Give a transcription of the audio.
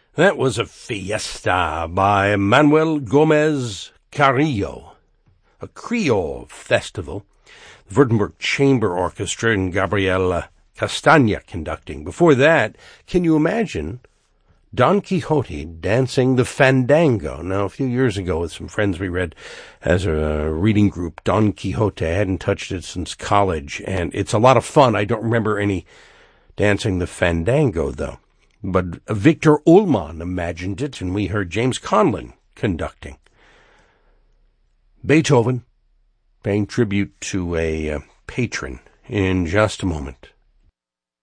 That was a fiesta by Manuel Gomez Carrillo, a Creole festival. The Württemberg Chamber Orchestra and Gabriela Castagna conducting. Before that, can you imagine Don Quixote dancing the fandango? Now, a few years ago with some friends we read as a reading group Don Quixote. I hadn't touched it since college, and it's a lot of fun. I don't remember any dancing the fandango, though. But Victor Ullmann imagined it, and we heard James Conlon conducting. Beethoven paying tribute to a patron in just a moment.